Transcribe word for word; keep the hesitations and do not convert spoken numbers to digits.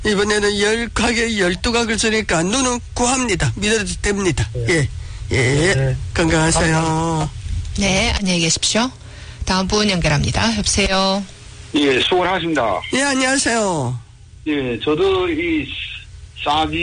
이번에는 열 가게 열두 각을 주니까 눈은 구합니다. 믿어도 됩니다. 예. 예. 네. 건강하세요. 네, 안녕히 계십시오. 다음 분 연결합니다. 여보세요. 예, 수고하십니다. 예, 안녕하세요. 예, 저도 이 싹이